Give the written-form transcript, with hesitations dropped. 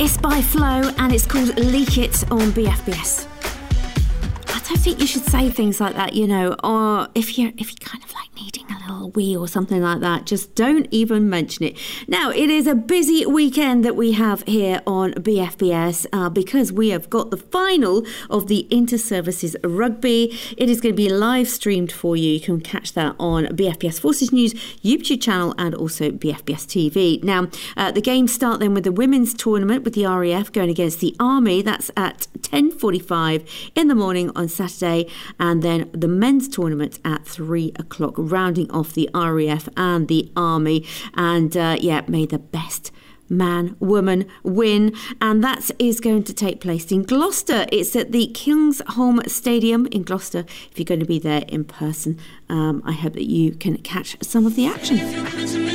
It's by Flo and it's called Leak It on BFBS. I don't think you should say things like that, you know, or if you're kind of like needing a little wee or something like that, just don't even mention it. Now, it is a busy weekend that we have here on BFBS because we have got the final of the Inter-Services Rugby. It is going to be live streamed for you. You can catch that on BFBS Forces News YouTube channel and also BFBS TV. Now, the games start then with the women's tournament with the RAF going against the Army. That's at 10:45 in the morning on Saturday, and then the men's tournament at 3 o'clock, rounding off the RAF and the Army. And may the best man, woman win. And that is going to take place in Gloucester. It's at the Kingsholm Stadium in Gloucester. If you're going to be there in person, I hope that you can catch some of the action.